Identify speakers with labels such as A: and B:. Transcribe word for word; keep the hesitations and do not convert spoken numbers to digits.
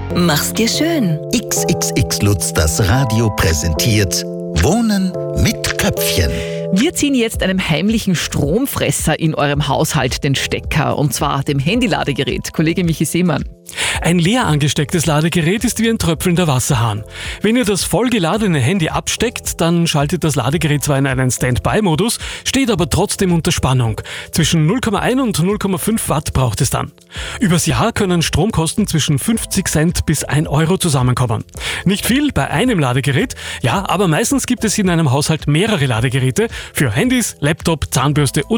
A: Mach's dir schön.
B: X X X Lutz, das Radio präsentiert Wohnen mit Köpfchen.
C: Wir ziehen jetzt einem heimlichen Stromfresser in eurem Haushalt den Stecker, und zwar dem Handyladegerät. Kollege Michi Seemann.
D: Ein leer angestecktes Ladegerät ist wie ein tröpfelnder Wasserhahn. Wenn ihr das vollgeladene Handy absteckt, dann schaltet das Ladegerät zwar in einen Standby-Modus, steht aber trotzdem unter Spannung. Zwischen null Komma eins und null Komma fünf Watt braucht es dann. Übers Jahr können Stromkosten zwischen fünfzig Cent bis ein Euro zusammenkommen. Nicht viel bei einem Ladegerät, ja, aber meistens gibt es in einem Haushalt mehrere Ladegeräte für Handys, Laptop, Zahnbürste oder